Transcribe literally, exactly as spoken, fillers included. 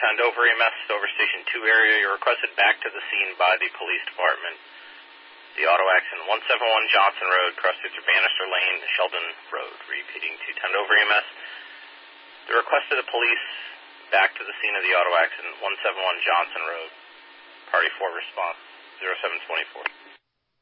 Andover E M S, Dover Station two area. You're requested back to the scene by the police department. The auto accident, one seventy-one Johnson Road, crosses through Bannister Lane, Sheldon Road. Repeating to Andover E M S. The request of the police back to the scene of the auto accident, one seventy-one Johnson Road. Party four response, zero seven two four.